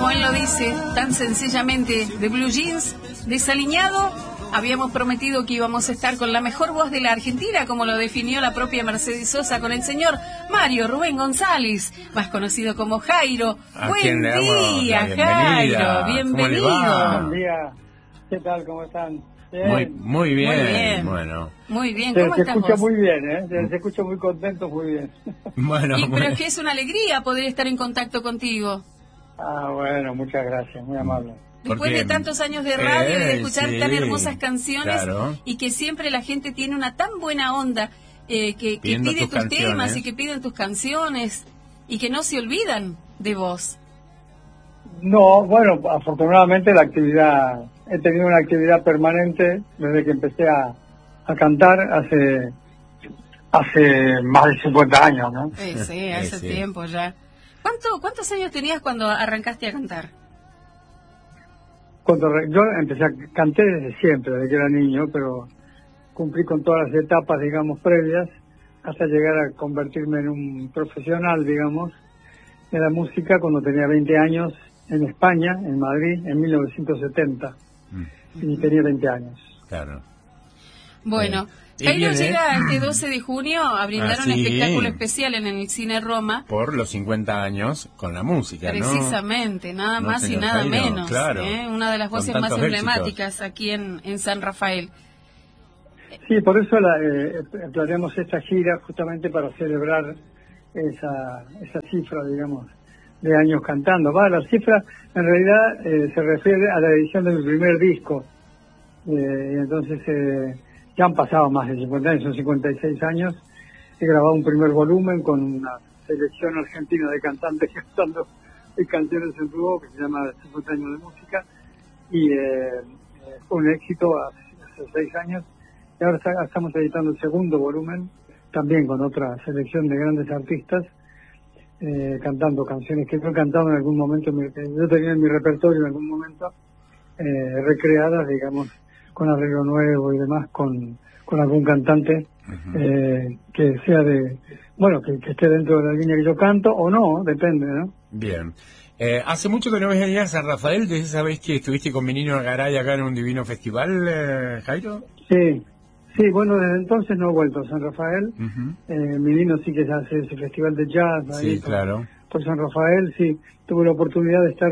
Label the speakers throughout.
Speaker 1: como él lo dice, tan sencillamente, de blue jeans, desaliñado. Habíamos prometido que íbamos a estar con la mejor voz de la Argentina, como lo definió la propia Mercedes Sosa, con el señor Mario Rubén González, más conocido como Jairo. Buen día, Jairo, bienvenido.
Speaker 2: Buen día, ¿qué tal? ¿Cómo están?
Speaker 3: Muy bien, bueno.
Speaker 1: Muy bien, ¿cómo
Speaker 2: se
Speaker 1: estás
Speaker 2: escucha
Speaker 1: vos?
Speaker 2: muy bien, se escucha muy contento, muy bien.
Speaker 3: Bueno,
Speaker 1: Pero es que es una alegría poder estar en contacto contigo.
Speaker 2: Bueno, muchas gracias, muy amable.
Speaker 1: Después de tantos años de radio y de escuchar
Speaker 3: sí,
Speaker 1: tan hermosas canciones,
Speaker 3: claro.
Speaker 1: y que siempre la gente tiene una tan buena onda, que
Speaker 3: Pidiendo
Speaker 1: pide tus
Speaker 3: canciones.
Speaker 1: temas y que piden tus canciones y que no se olvidan de vos.
Speaker 2: No, bueno, afortunadamente he tenido una actividad permanente desde que empecé a cantar hace más de 50 años, ¿no?
Speaker 1: Sí, hace
Speaker 3: Sí.
Speaker 1: tiempo ya. ¿Cuántos años tenías cuando arrancaste a cantar?
Speaker 2: Yo canté desde siempre, desde que era niño, pero cumplí con todas las etapas, digamos, previas, hasta llegar a convertirme en un profesional, digamos, de la música cuando tenía 20 años en España, en Madrid, en 1970. Y tenía 20 años.
Speaker 3: Claro.
Speaker 1: Bueno,
Speaker 3: Y
Speaker 1: Jairo
Speaker 3: viene-
Speaker 1: llega este 12 de junio a brindar un
Speaker 3: sí.
Speaker 1: espectáculo especial en el Cine Roma.
Speaker 3: Por los 50 años con la música,
Speaker 1: Precisamente, nada
Speaker 3: No,
Speaker 1: más y
Speaker 3: señor
Speaker 1: nada
Speaker 3: Jairo,
Speaker 1: menos.
Speaker 3: claro.
Speaker 1: Una de las
Speaker 3: Con
Speaker 1: voces más
Speaker 3: tantos
Speaker 1: emblemáticas aquí en San Rafael.
Speaker 2: Sí, por eso planeamos esta gira justamente para celebrar esa cifra, digamos, de años cantando. La cifra en realidad se refiere a la edición de mi primer disco. Y entonces ya han pasado más de 50 años, son 56 años. He grabado un primer volumen con una selección argentina de cantantes cantando canciones en dúo que se llama 50 años de música. Y fue un éxito hace 6 años. Y ahora estamos editando el segundo volumen, también con otra selección de grandes artistas, cantando canciones que yo he cantado en algún momento, que yo tenía en mi repertorio en algún momento, recreadas, digamos, con arreglo nuevo y demás, con algún cantante que sea que esté dentro de la línea que yo canto, o no, depende, ¿no?
Speaker 3: Bien. ¿Hace mucho que no venías a San Rafael? ¿Desde esa vez que estuviste con Menino Garay acá en un divino festival, Jairo?
Speaker 2: Sí, bueno, desde entonces no he vuelto a San Rafael. Mi niño sí que hace ese festival de jazz ahí
Speaker 3: Sí, claro.
Speaker 2: por San Rafael, sí. Tuve la oportunidad de estar,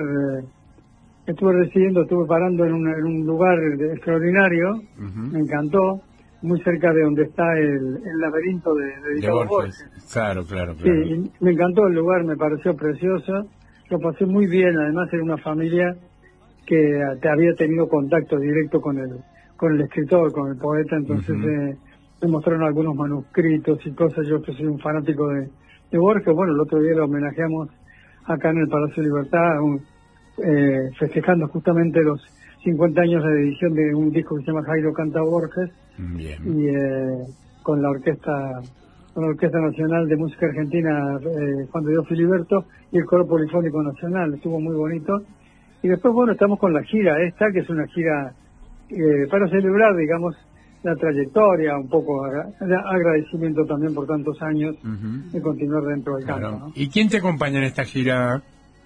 Speaker 2: estuve parando en un lugar extraordinario, me encantó, muy cerca de donde está el laberinto de
Speaker 3: De
Speaker 2: Borges.
Speaker 3: Borges. Claro.
Speaker 2: Sí, y me encantó el lugar, me pareció precioso, lo pasé muy bien, además era una familia que había tenido contacto directo con el escritor, con el poeta, entonces me mostraron algunos manuscritos y cosas. Yo que soy un fanático de Borges, bueno, el otro día lo homenajeamos acá en el Palacio de Libertad, festejando justamente los 50 años de edición de un disco que se llama Jairo Canta Borges.
Speaker 3: Bien.
Speaker 2: Y con la Orquesta Nacional de Música Argentina, Juan de Dios Filiberto, y el Coro Polifónico Nacional, estuvo muy bonito. Y después, bueno, estamos con la gira esta, que es una gira para celebrar, digamos, la trayectoria, un poco agradecimiento también por tantos años de continuar dentro del canto, ¿no?
Speaker 3: ¿Y quién te acompaña en esta gira?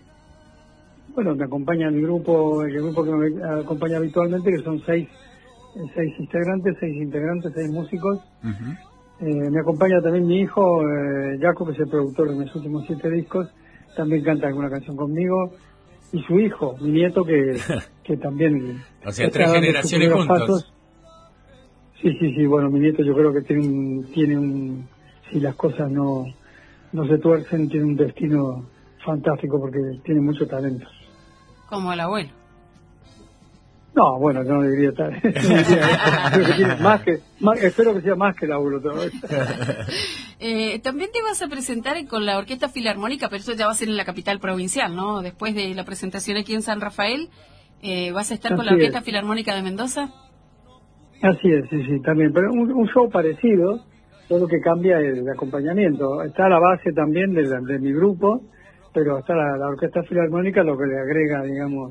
Speaker 2: Bueno, me acompaña el grupo que me acompaña habitualmente, que son seis integrantes, seis músicos. Me acompaña también mi hijo, Jaco, que es el productor de mis últimos 7 discos, también canta alguna canción conmigo. Y su hijo, mi nieto, que también...
Speaker 3: O sea,
Speaker 2: está
Speaker 3: 3
Speaker 2: dando sus
Speaker 3: generaciones
Speaker 2: primeros
Speaker 3: juntos.
Speaker 2: pasos. Sí, bueno, mi nieto yo creo que tiene un si las cosas no se tuercen, tiene un destino fantástico porque tiene mucho talento.
Speaker 1: Como el abuelo.
Speaker 2: No, bueno, yo no diría tal. Creo que tiene espero que sea más que el abuelo otra vez.
Speaker 1: También te vas a presentar con la Orquesta Filarmónica, pero eso ya va a ser en la capital provincial, ¿no? Después de la presentación aquí en San Rafael, ¿vas a estar con la
Speaker 2: Así
Speaker 1: Orquesta
Speaker 2: es.
Speaker 1: Filarmónica de Mendoza?
Speaker 2: Así es, sí, también. Pero un show parecido, solo que cambia el acompañamiento. Está la base también de mi grupo, pero está la Orquesta Filarmónica, lo que le agrega, digamos,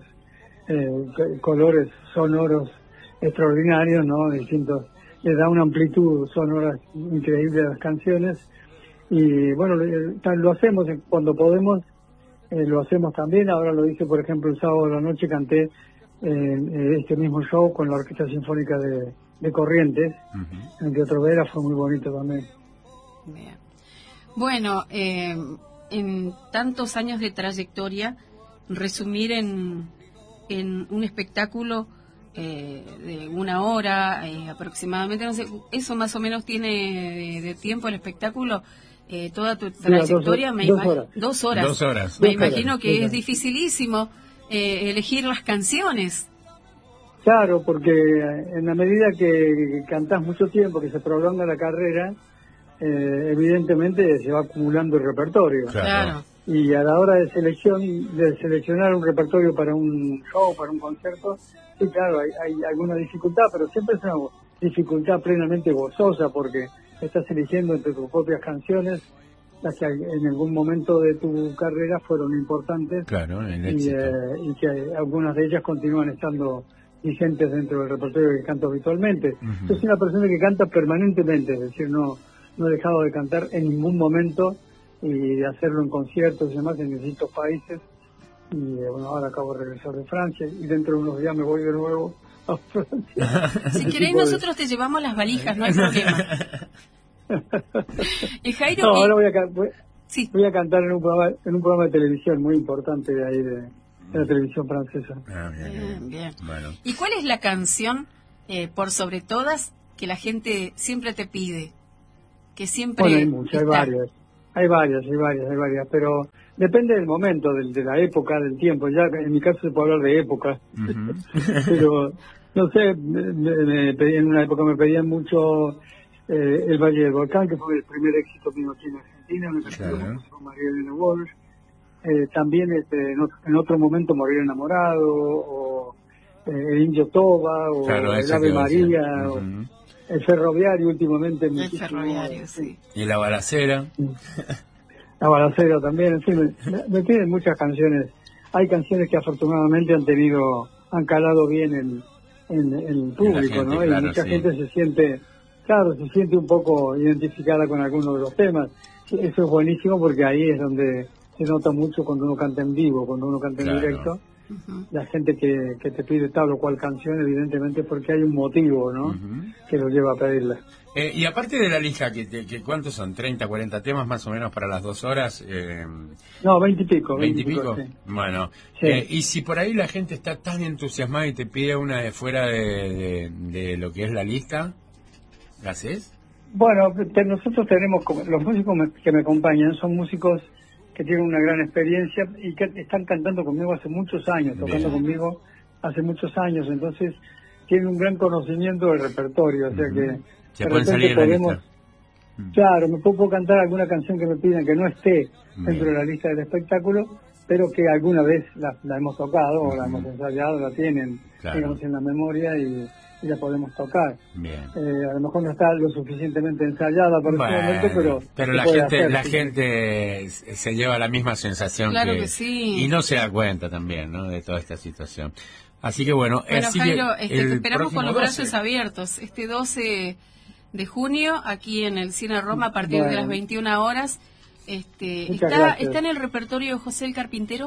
Speaker 2: colores sonoros extraordinarios, ¿no? Distintos, le da una amplitud sonora increíble a las canciones. Y bueno, lo hacemos cuando podemos lo hacemos también. Ahora lo hice, por ejemplo, el sábado de la noche canté este mismo show con la Orquesta Sinfónica de Corrientes, en el Teatro Vera. Fue muy bonito también.
Speaker 1: Bien. Bueno, en tantos años de trayectoria, resumir en un espectáculo de 1 hora aproximadamente, no sé, eso más o menos tiene de tiempo el espectáculo, toda tu trayectoria,
Speaker 3: 2 horas.
Speaker 1: 2 horas.
Speaker 3: 2 horas.
Speaker 1: Me imagino que es dificilísimo elegir las canciones.
Speaker 2: Claro, porque en la medida que cantás mucho tiempo, que se prolonga la carrera, evidentemente se va acumulando el repertorio.
Speaker 1: Claro.
Speaker 2: Y a la hora de seleccionar un repertorio para un show, para un concierto, sí, claro, hay alguna dificultad, pero siempre es una dificultad plenamente gozosa, porque estás eligiendo entre tus propias canciones las que en algún momento de tu carrera fueron importantes.
Speaker 3: Claro, el
Speaker 2: y que algunas de ellas continúan estando vigentes dentro del repertorio que canto habitualmente. Yo soy una persona que canta permanentemente, es decir, no he dejado de cantar en ningún momento, y de hacerlo en conciertos y demás en distintos países. Y bueno, ahora acabo de regresar de Francia y dentro de unos días me voy de nuevo a Francia.
Speaker 1: Si querés, nosotros te llevamos las valijas, no hay problema. Jairo,
Speaker 2: no, ahora voy a cantar en un programa de televisión muy importante de ahí de la televisión francesa.
Speaker 1: Bien.
Speaker 3: Bueno.
Speaker 1: ¿Y cuál es la canción, por sobre todas, que la gente siempre te pide? Que siempre
Speaker 2: bueno, hay muchas, hay varias, pero depende del momento, de la época, del tiempo. Ya en mi caso se puede hablar de época. Pero, no sé, en una época me pedían mucho El Valle del Volcán, que fue el primer éxito mío aquí en Argentina, una canción con María Elena Walsh. También en otro momento Morir enamorado, o El Indio Toba, o El Ave María, o El Ferroviario últimamente.
Speaker 1: El Ferroviario, sí.
Speaker 3: Y La Balacera.
Speaker 2: La Balacera también, en fin, me piden muchas canciones. Hay canciones que afortunadamente han calado bien en el público, gente, ¿no? Claro, y mucha gente se siente un poco identificada con algunos de los temas. Eso es buenísimo, porque ahí es donde se nota mucho cuando uno canta en vivo, cuando uno canta en directo. La gente que te pide tal o cual canción, evidentemente porque hay un motivo, ¿no? Que lo lleva a pedirla.
Speaker 3: Y aparte de la lista, que ¿cuántos son? ¿30, 40 temas más o menos para las 2 horas?
Speaker 2: No, 20 y pico.
Speaker 3: 20 y pico.
Speaker 2: Sí.
Speaker 3: Bueno,
Speaker 2: sí.
Speaker 3: Y si por ahí la gente está tan entusiasmada y te pide una de fuera de lo que es la lista, ¿la haces?
Speaker 2: Bueno, nosotros tenemos, los músicos que me acompañan son músicos que tienen una gran experiencia y que están cantando conmigo hace muchos años, tocando conmigo hace muchos años, entonces tienen un gran conocimiento del repertorio, o sea que
Speaker 3: se pueden salir de la lista.
Speaker 2: Claro, me puedo cantar alguna canción que me pidan que no esté dentro de la lista del espectáculo, pero que alguna vez la hemos tocado o la hemos ensayado, la tienen, digamos, en la memoria y la podemos tocar.
Speaker 3: Bien.
Speaker 2: A lo mejor no está lo suficientemente ensayada para ese momento, pero
Speaker 3: la gente se lleva la misma sensación.
Speaker 1: Claro que sí.
Speaker 3: Y no se da cuenta también, ¿no?, de toda esta situación. Así que bueno,
Speaker 1: Jairo, te esperamos con los brazos abiertos. Este 12 de junio, aquí en el Cine Roma, a partir de las 21 horas. ¿Está en el repertorio José el Carpintero?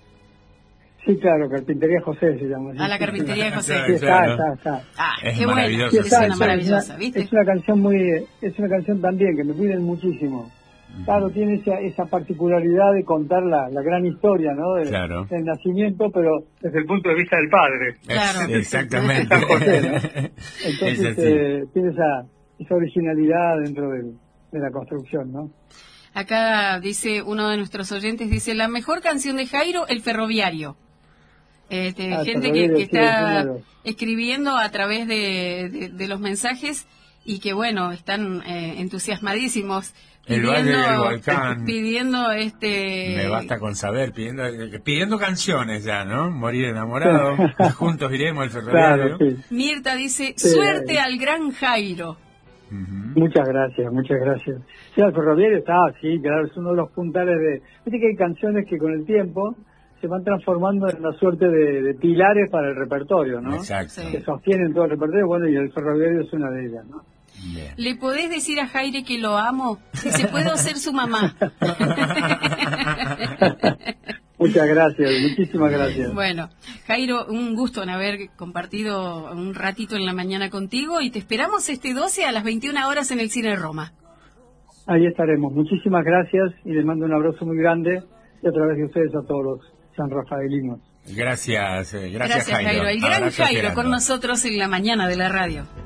Speaker 2: Sí, claro, Carpintería José se llama.
Speaker 1: La Carpintería José.
Speaker 2: Sí, está.
Speaker 3: Es maravilloso.
Speaker 1: Es una maravillosa, ¿viste?
Speaker 2: Es una canción también que me piden muchísimo. Claro, tiene esa particularidad de contar la gran historia, ¿no? Del nacimiento, pero desde el punto de vista del padre.
Speaker 1: Claro.
Speaker 3: Exactamente.
Speaker 2: San José, ¿no? Entonces tiene esa originalidad dentro de la construcción, ¿no?
Speaker 1: Acá dice uno de nuestros oyentes, dice, la mejor canción de Jairo, El Ferroviario. Gente que está escribiendo a través de los mensajes y que, bueno, están entusiasmadísimos.
Speaker 3: El Valle del Volcán.
Speaker 1: Pidiendo
Speaker 3: Me basta con saber, pidiendo canciones ya, ¿no? Morir enamorado, juntos iremos al Ferroviario.
Speaker 2: Claro, sí.
Speaker 1: Mirta dice, suerte al gran Jairo.
Speaker 2: Muchas gracias. Sí, el Ferroviario sí, claro, es uno de los puntales Viste que hay canciones que con el tiempo se van transformando en una suerte de pilares para el repertorio, ¿no?
Speaker 3: Exacto.
Speaker 2: Que sostienen todo el repertorio, bueno, y el Ferroviario es una de ellas, ¿no?
Speaker 1: Bien. ¿Le podés decir a Jaire que lo amo? Que se puedo ser su mamá.
Speaker 2: Muchas gracias, muchísimas gracias.
Speaker 1: Bueno, Jairo, un gusto en haber compartido un ratito en la mañana contigo y te esperamos este 12 a las 21 horas en el Cine Roma.
Speaker 2: Ahí estaremos. Muchísimas gracias y les mando un abrazo muy grande y a través de ustedes a todos los sanrafaelinos.
Speaker 3: Gracias, Jairo.
Speaker 1: El gran
Speaker 3: Abrazo,
Speaker 1: Jairo
Speaker 3: Gerardo.
Speaker 1: con nosotros en la mañana de la radio.